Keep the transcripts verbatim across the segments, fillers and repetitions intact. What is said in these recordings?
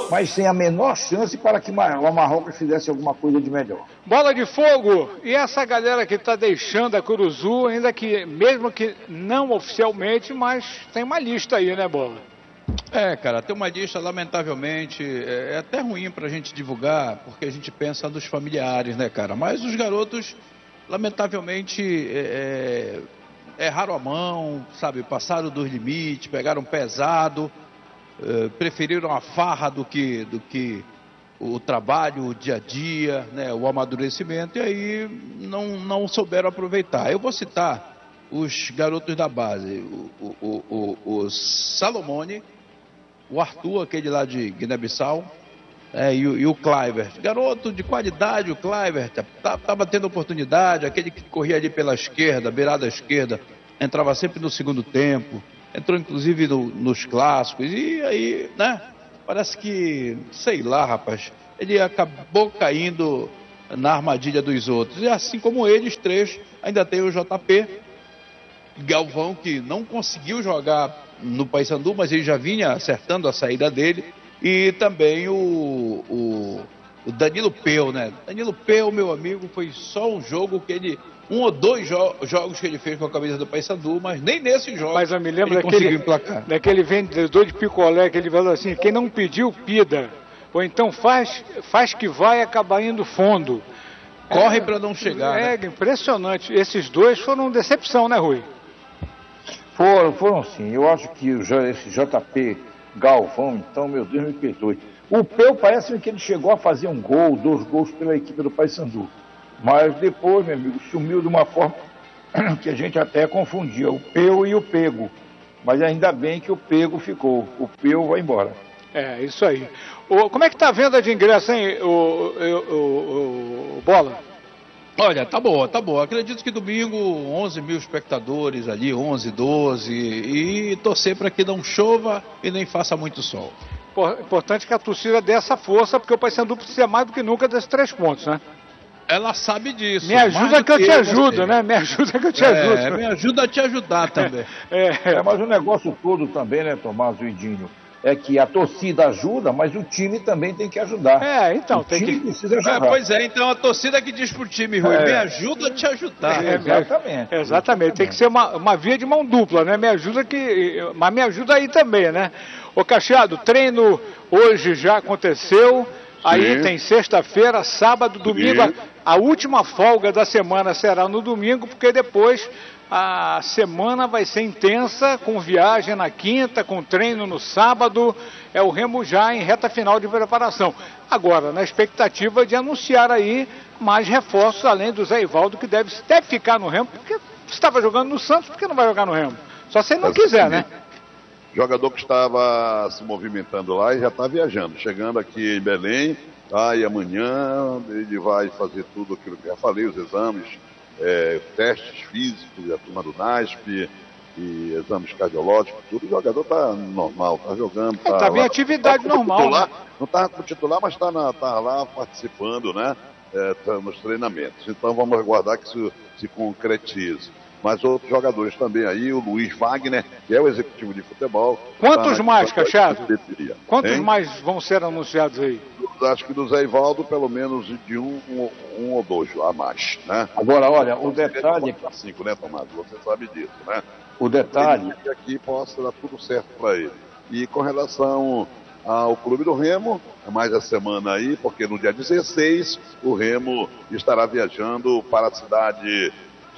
mas sem a menor chance para que o Marrocos fizesse alguma coisa de melhor. Bola de fogo! E essa galera que está deixando a Curuzu, ainda que, mesmo que não oficialmente, mas tem uma lista aí, né, Bola? É, cara, tem uma lista, lamentavelmente, é, é até ruim pra gente divulgar, porque a gente pensa nos familiares, né, cara? Mas os garotos, lamentavelmente, é, é, erraram a mão, sabe? Passaram dos limites, pegaram pesado, é, preferiram a farra do que, do que o trabalho, o dia a dia, né? O amadurecimento, e aí não, não souberam aproveitar. Eu vou citar os garotos da base, o, o, o, o Salomone, o Arthur, aquele lá de Guiné-Bissau, é, e, o, e o Kluivert. Garoto de qualidade, o Kluivert, estava tendo oportunidade, aquele que corria ali pela esquerda, beirada esquerda, entrava sempre no segundo tempo, entrou inclusive no, nos clássicos, e aí, né, parece que, sei lá, rapaz, ele acabou caindo na armadilha dos outros. E assim como eles três, ainda tem o J P Galvão, que não conseguiu jogar no Paysandu, mas ele já vinha acertando a saída dele, e também o, o, o Danilo Peu, né? Danilo Peu, meu amigo, foi só um jogo que ele, um ou dois jo- jogos que ele fez com a camisa do Paysandu, mas nem nesse jogo mas eu me lembro ele daquele, conseguiu emplacar. Daquele vendedor de picolé que ele falou assim, quem não pediu, pida, ou então faz, faz que vai acabar indo fundo. Corre é, para não chegar. É, né? impressionante. Esses dois foram decepção, né, Rui? Foram, foram sim. Eu acho que o, J- esse J P Galvão, então, meu Deus, me perdoe. O Peu parece que ele chegou a fazer um gol, dois gols pela equipe do Paysandu. Mas depois, meu amigo, sumiu de uma forma que a gente até confundia o Peu e o Pego. Mas ainda bem que o Pego ficou. O Peu vai embora. É, isso aí. O, como é que tá a venda de ingresso, hein, o, o, o, o Bola? Olha, tá boa, tá boa. Acredito que domingo onze mil espectadores ali, onze, doze, e torcer para que não chova e nem faça muito sol. Importante que a torcida dê essa força, porque o Paysandu precisa mais do que nunca desses três pontos, né? Ela sabe disso. Me ajuda que eu te ajudo, você. né? Me ajuda que eu te É, ajudo. me ajuda a te ajudar também. É, É, mas o negócio todo também, né, Tomás e Dinho, é que a torcida ajuda, mas o time também tem que ajudar. É, então, o tem time que... precisa É, ajudar. pois é, então a torcida que diz pro time, Rui, É. me ajuda a te ajudar. É, exatamente. É, exatamente, tem que ser uma, uma via de mão dupla, né? Me ajuda que. Mas me ajuda aí também, né? Ô Cacheado, treino hoje já aconteceu. Aí Sim. tem sexta-feira, sábado, domingo. A, Sim. a última folga da semana será no domingo, porque depois a semana vai ser intensa, com viagem na quinta, com treino no sábado. É o Remo já em reta final de preparação. Agora, na expectativa de anunciar aí mais reforços, além do Zé Ivaldo, que deve, deve ficar no Remo, porque estava jogando no Santos, por que não vai jogar no Remo? Só se ele não quiser, né? Jogador que estava se movimentando lá e já está viajando, chegando aqui em Belém, tá? E amanhã ele vai fazer tudo aquilo que eu já falei, os exames, é, testes físicos, a turma do NASP, e exames cardiológicos, tudo. O jogador está normal, está jogando. Está tá, tá em atividade tá normal, titular, né? Não está com titular, mas está tá lá participando, né? É, tá nos treinamentos. Então vamos aguardar que isso se concretize. Mas outros jogadores também aí, o Luiz Wagner, que é o executivo de futebol. Quantos tá mais, Cacheado? Quantos hein? mais vão ser anunciados aí? Acho que do Zé Ivaldo, pelo menos de um, um, um ou dois a mais, né? Agora, olha, o detalhe... Cinco, né, Tomás? Você sabe disso, né? O detalhe... Que aqui possa dar tudo certo para ele. E com relação ao Clube do Remo, é mais a semana aí, porque no dia dezesseis o Remo estará viajando para a cidade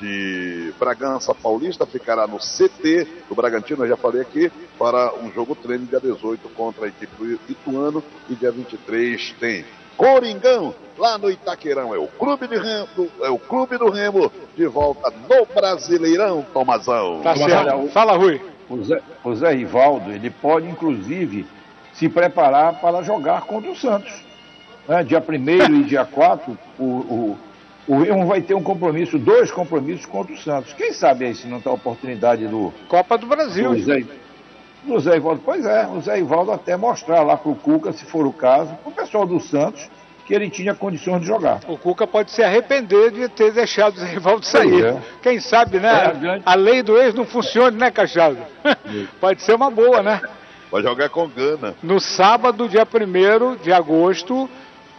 de Bragança Paulista, ficará no C T do Bragantino, eu já falei aqui, para um jogo treino dia dezoito contra a equipe do Ituano, e dia vinte e três tem Coringão, lá no Itaquerão. É o Clube, de Remo, é o Clube do Remo de volta no Brasileirão, Tomazão. Tá certo. Fala, Rui. O Zé, o Zé Rivaldo, ele pode, inclusive, se preparar para jogar contra o Santos. Né? Dia primeiro e dia quatro, o, o, o Remo vai ter um compromisso, dois compromissos contra o Santos. Quem sabe aí se não está a oportunidade do... Copa do Brasil. Do Zé, do Zé Rivaldo. Pois é, o Zé Rivaldo até mostrar lá para o Cuca, se for o caso, para o pessoal do Santos, que ele tinha condições de jogar. O Cuca pode se arrepender de ter deixado o Zé Rivaldo sair. É. Quem sabe, né? É, a, grande... a lei do ex não funciona, né, Cachado? Pode ser uma boa, né? Vai jogar com Gana. No sábado, dia primeiro de agosto,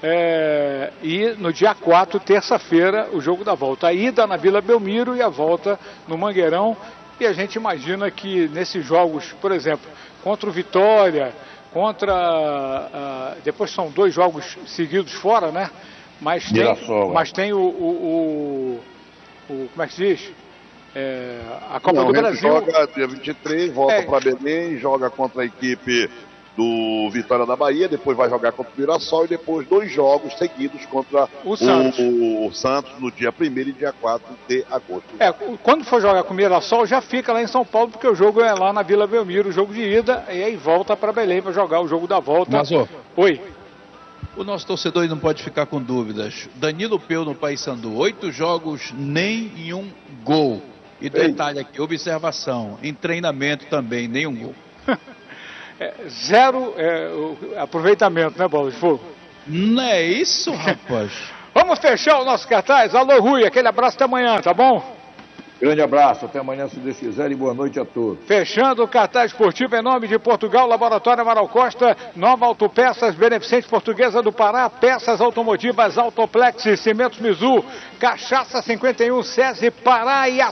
é, e no dia quatro, terça-feira, o jogo da volta. A ida na Vila Belmiro e a volta no Mangueirão. E a gente imagina que nesses jogos, por exemplo, contra o Vitória, contra... Uh, depois são dois jogos seguidos fora, né? Mas tem, mas tem o, o, o, o... Como é que se diz? É, a Copa Não, do Brasil. Joga dia vinte e três, volta é. para Belém, joga contra a equipe do Vitória da Bahia, depois vai jogar contra o Mirassol e depois dois jogos seguidos contra o Santos, o, o Santos no dia primeiro e dia quatro de agosto. É, quando for jogar com o Mirassol já fica lá em São Paulo, porque o jogo é lá na Vila Belmiro, o jogo de ida, e aí volta para Belém para jogar o jogo da volta. Mas, ó, Oi. O nosso torcedor não pode ficar com dúvidas. Danilo Peu no Paysandu, oito jogos, nenhum gol. E detalhe aqui, observação, em treinamento também, nenhum gol. É, zero é, o, aproveitamento, né, Bola de Fogo? Não é isso, rapaz? Vamos fechar o nosso cartaz? Alô, Rui, aquele abraço até amanhã, tá bom? Grande abraço, até amanhã, se Deus quiser, e boa noite a todos. Fechando o cartaz esportivo em nome de Portugal, Laboratório Amaral Costa, Nova Autopeças, Beneficente Portuguesa do Pará, Peças Automotivas Autoplex, Cimentos Mizu, Cachaça cinquenta e um, SESI Pará e a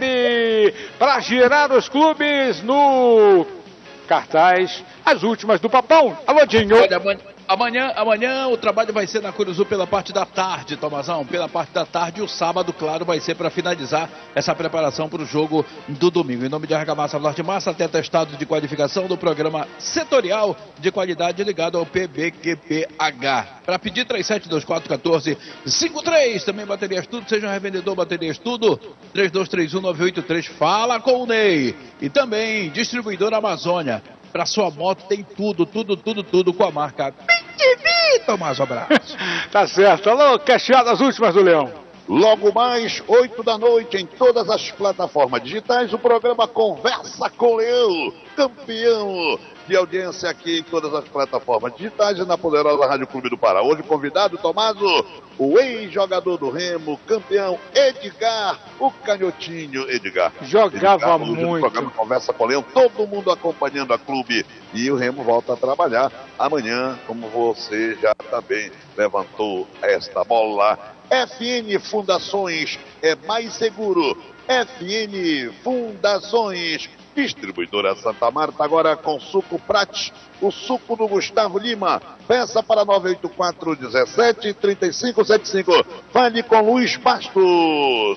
SEB, para girar os clubes no cartaz, as últimas do Papão. Alô, Dinho. Olha, amanhã, amanhã, amanhã o trabalho vai ser na Curuzu pela parte da tarde, Tomazão, pela parte da tarde, e o sábado, claro, vai ser para finalizar essa preparação para o jogo do domingo. Em nome de Argamassa Norte Massa, até testado de qualificação do programa setorial de qualidade ligado ao P B Q P H. Para pedir três sete dois quatro um quatro cinco três, também Baterias Tudo, seja um revendedor Baterias Tudo, três dois três um nove oito três, fala com o Ney. E também distribuidor Amazônia. Para sua moto tem tudo, tudo, tudo, tudo com a marca Bitibi, Tomás Abraço. Tá certo. Alô, Cacheadas últimas do Leão. Logo mais, oito da noite, em todas as plataformas digitais, o programa Conversa com Leão, campeão de audiência aqui em todas as plataformas digitais e na poderosa Rádio Clube do Pará. Hoje convidado, Tomaso, o ex-jogador do Remo, campeão Edgar, o canhotinho Edgar. Jogava Edgar, muito. No programa Conversa com Leão, todo mundo acompanhando a clube e o Remo volta a trabalhar amanhã, como você já também levantou esta bola. F N Fundações é mais seguro. F N Fundações, distribuidora Santa Marta, agora com suco Prats, o suco do Gustavo Lima. Peça para nove oito quatro, dezessete, trinta e cinco setenta e cinco. Fale com Luiz Bastos.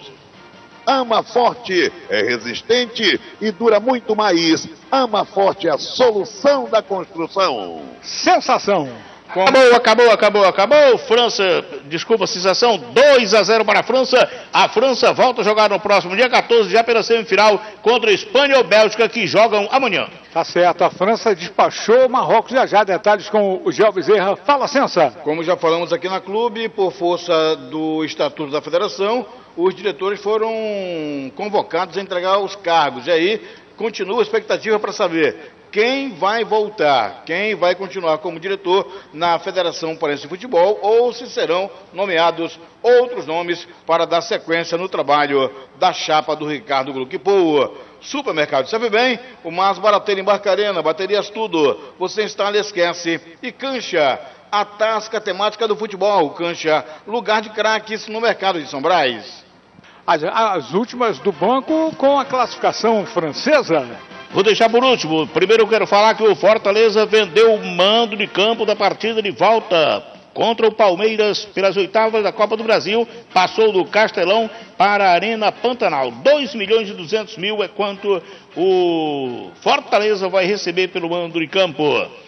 Ama Forte é resistente e dura muito mais. Ama Forte é a solução da construção. Sensação. Acabou, acabou, acabou, acabou. França, desculpa a sensação, dois a zero para a França. A França volta a jogar no próximo dia quatorze, já pela semifinal, contra a Espanha ou Bélgica, que jogam amanhã. Tá certo, a França despachou o Marrocos. Já já, detalhes com o Gel Bezerra. Fala, Sensa. Como já falamos aqui na clube, por força do Estatuto da Federação, os diretores foram convocados a entregar os cargos. E aí, continua a expectativa para saber quem vai voltar, quem vai continuar como diretor na Federação Paraense de Futebol, ou se serão nomeados outros nomes para dar sequência no trabalho da chapa do Ricardo Gluckpoa. Supermercado Sabe Bem, o mais barateiro em Barcarena, Baterias Tudo, você instala e esquece. E Cancha, a tasca temática do futebol. Cancha, lugar de craques no mercado de São Brás. As, as últimas do banco com a classificação francesa. Vou deixar por último. Primeiro eu quero falar que o Fortaleza vendeu o mando de campo da partida de volta contra o Palmeiras pelas oitavas da Copa do Brasil. Passou do Castelão para a Arena Pantanal. dois milhões e duzentos mil é quanto o Fortaleza vai receber pelo mando de campo.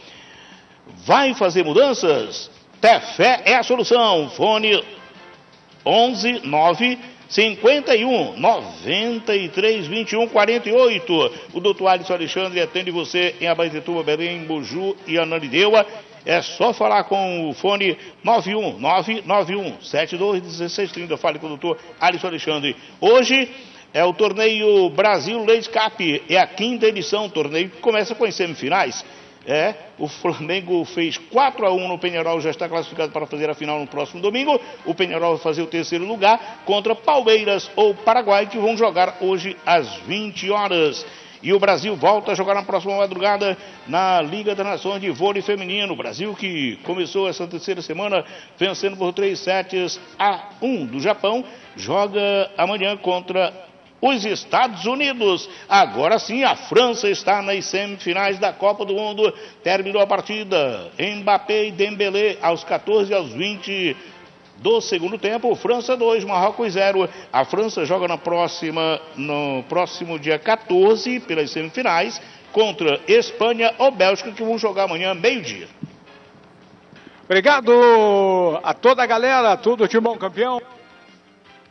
Vai fazer mudanças? Tefé é a solução. Fone onze nove cinquenta e um, noventa e três, vinte e um, quarenta e oito. O doutor Alisson Alexandre atende você em Abaetetuba, Belém, Buju e Ananindeua. É só falar com o fone nove um nove nove um sete dois um seis três zero. Fale com o doutor Alisson Alexandre. Hoje é o torneio Brasil Leite Cup. É a quinta edição. O torneio que começa com as semifinais. É, o Flamengo fez quatro a um no Peñarol, já está classificado para fazer a final no próximo domingo. O Peñarol vai fazer o terceiro lugar contra Palmeiras ou Paraguai, que vão jogar hoje às vinte horas. e o Brasil volta a jogar na próxima madrugada na Liga das Nações de Vôlei Feminino. O Brasil que começou essa terceira semana vencendo por três sets a um do Japão, joga amanhã contra os Estados Unidos. Agora sim, a França está nas semifinais da Copa do Mundo. Terminou a partida. Mbappé e Dembélé aos quatorze e aos vinte do segundo tempo. França dois, Marrocos zero. A França joga na próxima, no próximo dia quatorze, pelas semifinais, contra Espanha ou Bélgica, que vão jogar amanhã, meio-dia. Obrigado a toda a galera, tudo de bom, campeão.